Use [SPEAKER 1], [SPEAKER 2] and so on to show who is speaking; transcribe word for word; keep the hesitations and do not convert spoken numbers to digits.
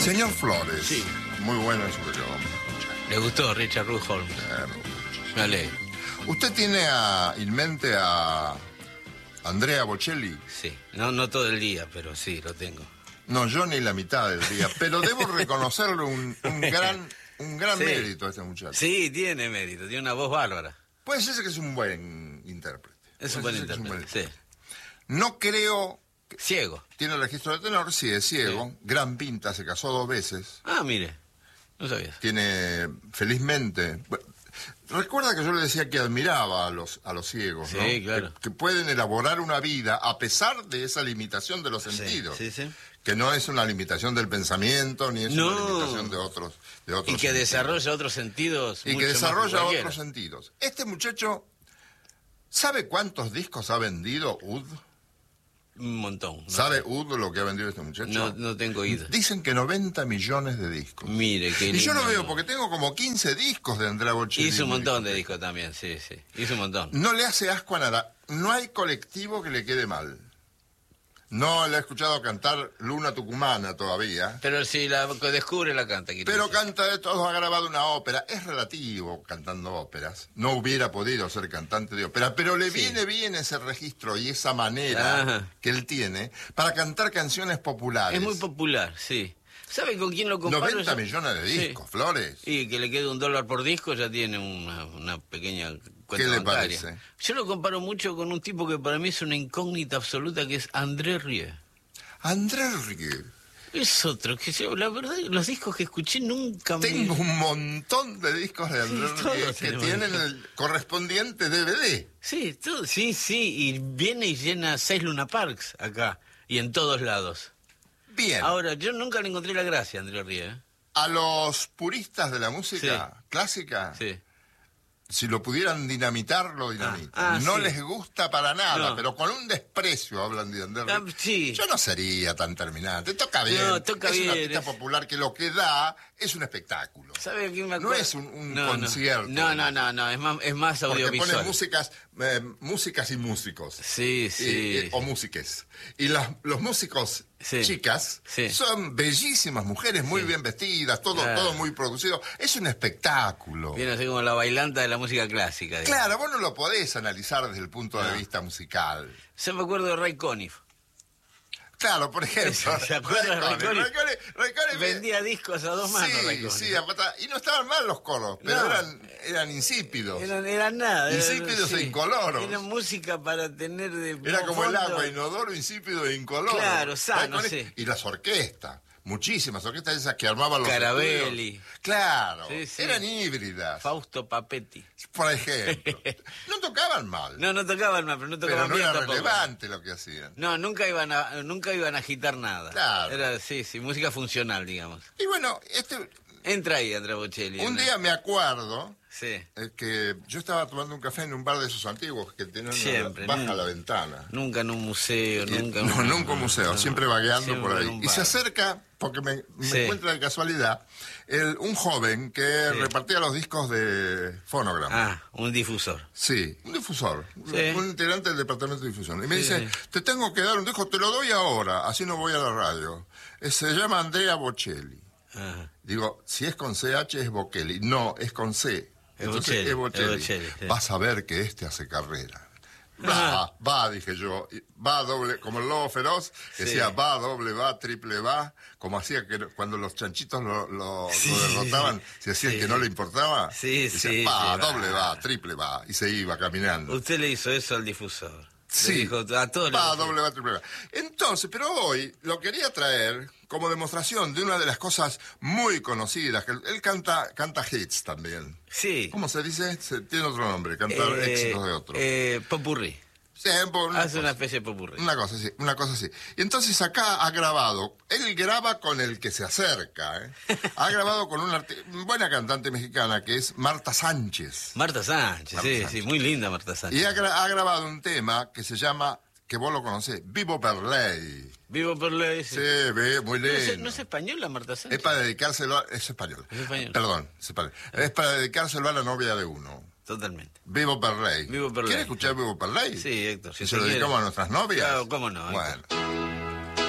[SPEAKER 1] Señor Flores.
[SPEAKER 2] Sí.
[SPEAKER 1] Muy bueno eso que yo.
[SPEAKER 2] ¿Le gustó Richard Ruth Holmes?
[SPEAKER 1] Claro.
[SPEAKER 2] Me alegro.
[SPEAKER 1] ¿Usted tiene a, en mente a Andrea Bocelli?
[SPEAKER 2] Sí, no, no todo el día, pero sí, lo tengo.
[SPEAKER 1] No, yo ni la mitad del día, pero debo reconocerle un, un gran, un gran
[SPEAKER 2] Sí.
[SPEAKER 1] mérito a este muchacho.
[SPEAKER 2] Sí, tiene mérito, tiene una voz bárbara.
[SPEAKER 1] Puede ser que es un buen intérprete.
[SPEAKER 2] Es un
[SPEAKER 1] Puede
[SPEAKER 2] buen
[SPEAKER 1] ser que es un
[SPEAKER 2] intérprete, sí.
[SPEAKER 1] No creo... que-
[SPEAKER 2] Ciego.
[SPEAKER 1] Tiene registro de tenor, sí, es ciego.
[SPEAKER 2] Sí.
[SPEAKER 1] Gran pinta, se casó dos veces.
[SPEAKER 2] Ah, mire, no sabías.
[SPEAKER 1] Tiene, felizmente... bueno, recuerda que yo le decía que admiraba a los, a los ciegos,
[SPEAKER 2] Sí,
[SPEAKER 1] ¿no?
[SPEAKER 2] claro.
[SPEAKER 1] Que, que pueden elaborar una vida a pesar de esa limitación de los sentidos.
[SPEAKER 2] Sí, sí, sí.
[SPEAKER 1] Que no es una limitación del pensamiento, ni es
[SPEAKER 2] No.
[SPEAKER 1] una limitación de otros, de otros
[SPEAKER 2] Y que
[SPEAKER 1] sentidos.
[SPEAKER 2] desarrolla otros sentidos.
[SPEAKER 1] Y
[SPEAKER 2] mucho
[SPEAKER 1] que
[SPEAKER 2] más
[SPEAKER 1] desarrolla
[SPEAKER 2] cualquiera.
[SPEAKER 1] otros sentidos. Este muchacho, ¿sabe cuántos discos ha vendido U D?
[SPEAKER 2] Un montón. no
[SPEAKER 1] ¿Sabe
[SPEAKER 2] sé.
[SPEAKER 1] U D lo que ha vendido este muchacho?
[SPEAKER 2] No, no tengo oído.
[SPEAKER 1] Dicen que noventa millones de discos.
[SPEAKER 2] Mire, qué
[SPEAKER 1] Y yo lo
[SPEAKER 2] lindo.
[SPEAKER 1] veo porque tengo como quince discos de Andrea Bocelli.
[SPEAKER 2] Hizo un
[SPEAKER 1] en mi
[SPEAKER 2] montón de
[SPEAKER 1] discoteca.
[SPEAKER 2] discos también, sí, sí. Hizo un montón.
[SPEAKER 1] No le hace asco a nada. No hay colectivo que le quede mal. No le he escuchado cantar Luna Tucumana todavía.
[SPEAKER 2] Pero si la descubre, la canta. quiere
[SPEAKER 1] Pero
[SPEAKER 2] decir.
[SPEAKER 1] canta de todos, ha grabado una ópera. Es relativo cantando óperas. No hubiera podido ser cantante de ópera, pero le
[SPEAKER 2] Sí.
[SPEAKER 1] viene bien ese registro y esa manera
[SPEAKER 2] Ajá.
[SPEAKER 1] que él tiene para cantar canciones populares.
[SPEAKER 2] Es muy popular, sí. ¿Sabe con quién lo comparo?
[SPEAKER 1] noventa
[SPEAKER 2] yo?
[SPEAKER 1] millones de
[SPEAKER 2] Sí.
[SPEAKER 1] discos, Flores.
[SPEAKER 2] Y que le quede un dólar por disco ya tiene una, una pequeña cuenta
[SPEAKER 1] ¿Qué le
[SPEAKER 2] bancaria.
[SPEAKER 1] parece?
[SPEAKER 2] Yo lo comparo mucho con un tipo que para mí es una incógnita absoluta, que es André Rieu.
[SPEAKER 1] Andrés Rieu.
[SPEAKER 2] Es otro, que yo, la verdad, los discos que escuché nunca me...
[SPEAKER 1] Tengo un montón de discos de Andrés
[SPEAKER 2] Sí, todos
[SPEAKER 1] Rieu que
[SPEAKER 2] tenemos
[SPEAKER 1] tienen
[SPEAKER 2] discos.
[SPEAKER 1] el correspondiente D V D.
[SPEAKER 2] Sí, todo, sí, sí, y viene y llena seis Luna Parks acá, y en todos lados.
[SPEAKER 1] Bien.
[SPEAKER 2] Ahora, yo nunca le encontré la gracia a André Rieu. ¿eh?
[SPEAKER 1] A los puristas de la música clásica,
[SPEAKER 2] Sí.
[SPEAKER 1] si lo pudieran dinamitar, lo dinamitan.
[SPEAKER 2] Ah, ah,
[SPEAKER 1] no
[SPEAKER 2] sí.
[SPEAKER 1] les gusta para nada,
[SPEAKER 2] No.
[SPEAKER 1] pero con un desprecio hablan de Andrés
[SPEAKER 2] Ah,
[SPEAKER 1] Rieu.
[SPEAKER 2] sí.
[SPEAKER 1] Yo no sería tan terminante. Toca bien.
[SPEAKER 2] No, toca
[SPEAKER 1] es
[SPEAKER 2] bien,
[SPEAKER 1] un artista
[SPEAKER 2] es-
[SPEAKER 1] popular que lo que da es un espectáculo.
[SPEAKER 2] ¿Sabe a quién me
[SPEAKER 1] No
[SPEAKER 2] acuerdo?
[SPEAKER 1] es un- un
[SPEAKER 2] No, no.
[SPEAKER 1] concierto.
[SPEAKER 2] No, no, no, no, es más, es más
[SPEAKER 1] Porque
[SPEAKER 2] audiovisual.
[SPEAKER 1] pone músicas, eh, músicas y músicos.
[SPEAKER 2] Sí,
[SPEAKER 1] Y-
[SPEAKER 2] sí.
[SPEAKER 1] y- o músiques. Y las, los músicos
[SPEAKER 2] Sí.
[SPEAKER 1] chicas
[SPEAKER 2] Sí.
[SPEAKER 1] son bellísimas mujeres, muy
[SPEAKER 2] Sí.
[SPEAKER 1] bien vestidas, todo,
[SPEAKER 2] Claro.
[SPEAKER 1] todo muy producido. Es un espectáculo.
[SPEAKER 2] Viene así como la bailanta de la música clásica. digamos.
[SPEAKER 1] Claro, vos no lo podés analizar desde el punto de
[SPEAKER 2] No.
[SPEAKER 1] vista musical.
[SPEAKER 2] Yo me acuerdo de Ray Conniff.
[SPEAKER 1] Claro, por ejemplo.
[SPEAKER 2] ¿Se acuerda de
[SPEAKER 1] Ray
[SPEAKER 2] Ray
[SPEAKER 1] Conniff?
[SPEAKER 2] Conniff?
[SPEAKER 1] Ray Conniff- Ray Conniff-
[SPEAKER 2] Vendía discos a dos manos, Ray
[SPEAKER 1] Sí,
[SPEAKER 2] Conniff.
[SPEAKER 1] sí, apata- y no estaban mal los coros, pero
[SPEAKER 2] No.
[SPEAKER 1] eran, eran insípidos.
[SPEAKER 2] Eran, eran nada. eran-
[SPEAKER 1] Insípidos e incoloros.
[SPEAKER 2] Era música para tener de
[SPEAKER 1] Era como el
[SPEAKER 2] fondo.
[SPEAKER 1] agua, inodoro, insípido e incoloro.
[SPEAKER 2] Claro, sano,
[SPEAKER 1] Ray Conniff-
[SPEAKER 2] sí.
[SPEAKER 1] Y las orquestas, muchísimas orquestas esas que armaban los
[SPEAKER 2] Carabelli.
[SPEAKER 1] estudios. Claro,
[SPEAKER 2] Sí, sí.
[SPEAKER 1] eran híbridas,
[SPEAKER 2] Fausto Papetti.
[SPEAKER 1] por ejemplo. No tocaban mal,
[SPEAKER 2] No, no tocaban mal, pero no
[SPEAKER 1] pero
[SPEAKER 2] tocaban
[SPEAKER 1] no
[SPEAKER 2] bien
[SPEAKER 1] era
[SPEAKER 2] tampoco.
[SPEAKER 1] relevante lo que hacían.
[SPEAKER 2] No, nunca iban a, nunca iban a agitar nada.
[SPEAKER 1] Claro.
[SPEAKER 2] Era, sí, sí, música funcional, digamos.
[SPEAKER 1] Y bueno, este,
[SPEAKER 2] Entra ahí, Andrea Bocelli.
[SPEAKER 1] un
[SPEAKER 2] ¿no?
[SPEAKER 1] día me acuerdo
[SPEAKER 2] Sí.
[SPEAKER 1] eh, que yo estaba tomando un café en un bar de esos antiguos que tienen una-
[SPEAKER 2] Siempre,
[SPEAKER 1] baja
[SPEAKER 2] nunca.
[SPEAKER 1] la ventana.
[SPEAKER 2] Nunca en un museo,
[SPEAKER 1] Y-
[SPEAKER 2] nunca en
[SPEAKER 1] no,
[SPEAKER 2] un...
[SPEAKER 1] nunca un museo,
[SPEAKER 2] no,
[SPEAKER 1] siempre vagueando
[SPEAKER 2] siempre
[SPEAKER 1] por
[SPEAKER 2] en
[SPEAKER 1] ahí.
[SPEAKER 2] un
[SPEAKER 1] Y se
[SPEAKER 2] bar.
[SPEAKER 1] acerca, porque me, me
[SPEAKER 2] Sí.
[SPEAKER 1] encuentra de casualidad, el, un joven que
[SPEAKER 2] Sí.
[SPEAKER 1] repartía los discos de Phonogram.
[SPEAKER 2] Ah, un difusor.
[SPEAKER 1] Sí, un difusor,
[SPEAKER 2] Sí.
[SPEAKER 1] un integrante del departamento de difusión. Y me
[SPEAKER 2] Sí,
[SPEAKER 1] dice,
[SPEAKER 2] sí.
[SPEAKER 1] te tengo que dar un disco, te lo doy ahora, así no voy a la radio. Eh, Se llama Andrea Bocelli.
[SPEAKER 2] Ajá.
[SPEAKER 1] Digo, si es con C H es Bocelli. No, es con C.
[SPEAKER 2] Es
[SPEAKER 1] Entonces
[SPEAKER 2] Bocelli,
[SPEAKER 1] es Bocelli.
[SPEAKER 2] es Bocelli, sí.
[SPEAKER 1] Vas a ver que este hace carrera.
[SPEAKER 2] Ah.
[SPEAKER 1] Va, va, dije yo. Y va doble, como el lobo feroz, que
[SPEAKER 2] Sí.
[SPEAKER 1] decía va, doble va, triple va, como hacía que cuando los chanchitos lo, lo-
[SPEAKER 2] Sí.
[SPEAKER 1] lo derrotaban, se decían
[SPEAKER 2] Sí.
[SPEAKER 1] que no le importaba.
[SPEAKER 2] Sí,
[SPEAKER 1] decía,
[SPEAKER 2] sí,
[SPEAKER 1] va,
[SPEAKER 2] sí,
[SPEAKER 1] doble
[SPEAKER 2] va.
[SPEAKER 1] va, triple va, y se iba caminando.
[SPEAKER 2] Usted le hizo eso al difusor.
[SPEAKER 1] Sí,
[SPEAKER 2] Le dijo a todos
[SPEAKER 1] va,
[SPEAKER 2] los-
[SPEAKER 1] doble va, triple va. Entonces, pero hoy lo quería traer como demostración de una de las cosas muy conocidas, que él, él canta, canta hits también.
[SPEAKER 2] Sí.
[SPEAKER 1] ¿Cómo se dice? Se- tiene otro nombre, cantar
[SPEAKER 2] Eh,
[SPEAKER 1] éxitos de otro.
[SPEAKER 2] Eh, popurrí.
[SPEAKER 1] Sí, por una
[SPEAKER 2] Hace una
[SPEAKER 1] cosa.
[SPEAKER 2] especie de popurrí.
[SPEAKER 1] Una cosa así, una cosa así. Y entonces acá ha grabado, él graba con el que se acerca, ¿eh? Ha grabado con una arti- buena cantante mexicana que es Marta Sánchez.
[SPEAKER 2] Marta Sánchez,
[SPEAKER 1] Marta
[SPEAKER 2] sí,
[SPEAKER 1] Sánchez.
[SPEAKER 2] sí, muy linda Marta Sánchez.
[SPEAKER 1] Y ha, gra- ha grabado un tema que se llama, que vos lo conocés, Vivo per lei.
[SPEAKER 2] Vivo por ley.
[SPEAKER 1] Sí, ve, muy
[SPEAKER 2] ¿No, es,
[SPEAKER 1] lindo.
[SPEAKER 2] no es española Marta Sánchez?
[SPEAKER 1] Es para dedicárselo a... Es español.
[SPEAKER 2] Es español.
[SPEAKER 1] Perdón, es español. Es para dedicárselo a la novia de uno.
[SPEAKER 2] Totalmente.
[SPEAKER 1] Vivo per lei.
[SPEAKER 2] Vivo per
[SPEAKER 1] ¿Quiere
[SPEAKER 2] ley.
[SPEAKER 1] escuchar Vivo per lei?
[SPEAKER 2] Sí, Héctor. Si
[SPEAKER 1] ¿Y se
[SPEAKER 2] usted
[SPEAKER 1] lo
[SPEAKER 2] quiere.
[SPEAKER 1] dedicamos a nuestras novias?
[SPEAKER 2] Claro, cómo no, Héctor.
[SPEAKER 1] Bueno.